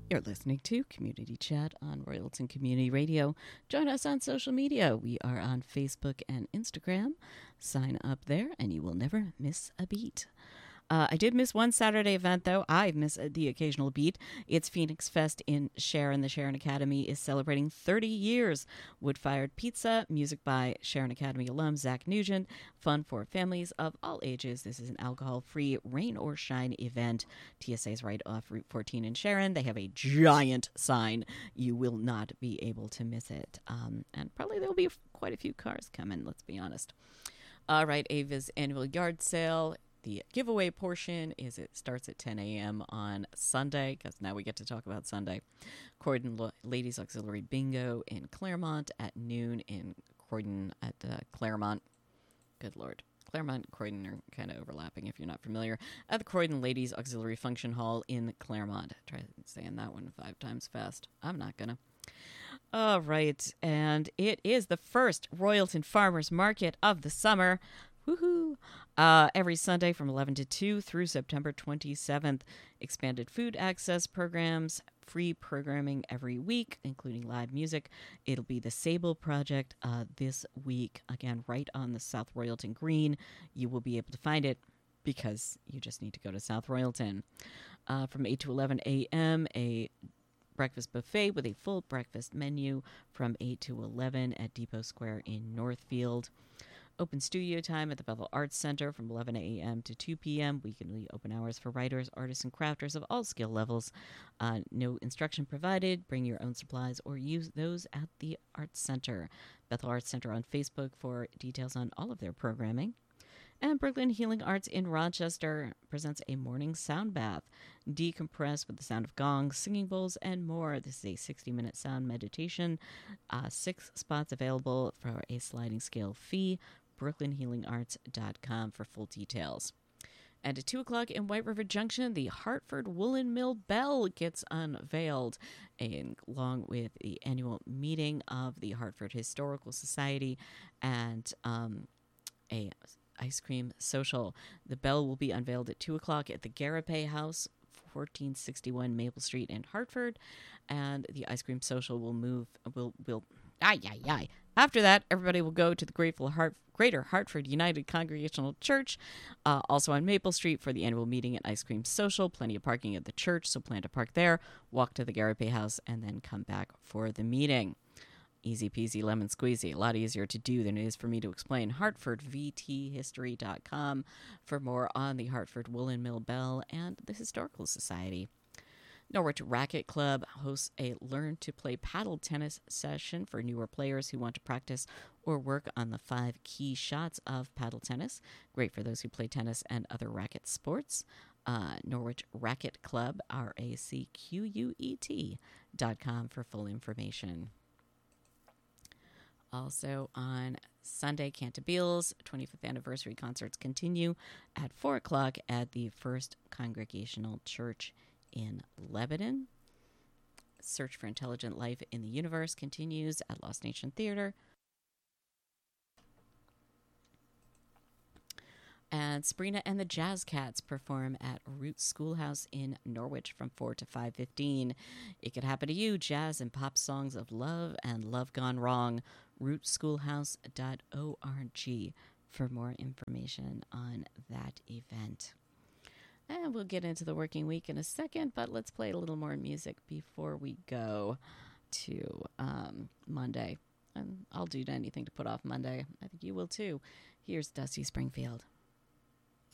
You're listening to Community Chat on Royalton Community Radio. Join us on social media. We are on Facebook and Instagram. Sign up there and you will never miss a beat. I did miss one Saturday event, though. I miss the occasional beat. It's Phoenix Fest in Sharon. The Sharon Academy is celebrating 30 years. Wood-fired pizza, music by Sharon Academy alum Zach Nugent, fun for families of all ages. This is an alcohol-free rain or shine event. TSA's right off Route 14 in Sharon. They have a giant sign. You will not be able to miss it. And probably there will be quite a few cars coming, let's be honest. All right, Ava's annual yard sale. The giveaway portion it starts at 10 a.m. on Sunday, because now we get to talk about Sunday. Croydon Ladies Auxiliary Bingo in Claremont at noon in Croydon at Claremont. Good Lord. Claremont and Croydon are kind of overlapping if you're not familiar. At the Croydon Ladies Auxiliary Function Hall in Claremont. Try saying that one 5 times fast. I'm not going to. All right, and it is the first Royalton Farmers Market of the summer. Woohoo! Every Sunday from 11 to 2 through September 27th. Expanded food access programs, free programming every week, including live music. It'll be the Sable Project this week. Again, right on the South Royalton Green. You will be able to find it because you just need to go to South Royalton. From 8 to 11 a.m., a breakfast buffet with a full breakfast menu from 8 to 11 at Depot Square in Northfield. Open studio time at the Bethel Arts Center from 11 a.m. to 2 p.m. Weekly open hours for writers, artists, and crafters of all skill levels. No instruction provided. Bring your own supplies or use those at the Arts Center. Bethel Arts Center on Facebook for details on all of their programming. And Brooklyn Healing Arts in Rochester presents a morning sound bath. Decompress with the sound of gongs, singing bowls, and more. This is a 60-minute sound meditation. 6 spots available for a sliding scale fee. BrooklynHealingArts.com for full details. And at 2 o'clock in White River Junction, the Hartford Woolen Mill Bell gets unveiled, along with the annual meeting of the Hartford Historical Society and a ice cream social. The bell will be unveiled at 2 o'clock at the Garapay House, 1461 Maple Street in Hartford, and the ice cream social will After that, everybody will go to the Greater Hartford United Congregational Church, also on Maple Street, for the annual meeting and ice cream social. Plenty of parking at the church, so plan to park there, walk to the Garapay House, and then come back for the meeting. Easy peasy lemon squeezy. A lot easier to do than it is for me to explain. HartfordVTHistory.com for more on the Hartford Woolen Mill Bell and the Historical Society. Norwich Racket Club hosts a Learn to Play Paddle Tennis session for newer players who want to practice or work on the 5 key shots of paddle tennis. Great for those who play tennis and other racket sports. Norwich Racket Club, RACQUET.com for full information. Also on Sunday, Cantabile's 25th anniversary concerts continue at 4 o'clock at the First Congregational Church in Lebanon. Search for Intelligent Life in the Universe continues at Lost Nation Theater. And Sabrina and the Jazz Cats perform at Roots Schoolhouse in Norwich from 4 to 5:15. It could happen to you. Jazz and pop songs of love and love gone wrong. rootschoolhouse.org for more information on that event. And we'll get into the working week in a second, but let's play a little more music before we go to Monday. And I'll do anything to put off Monday. I think you will too. Here's Dusty Springfield.